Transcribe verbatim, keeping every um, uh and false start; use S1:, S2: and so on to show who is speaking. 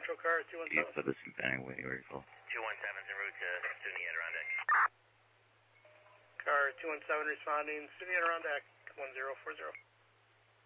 S1: Metro car two one seven.
S2: You put this in Fanning Way, where you call?
S3: two one seven en route to SUNY Adirondack.
S1: Car two one seven responding, SUNY Adirondack one zero four zero.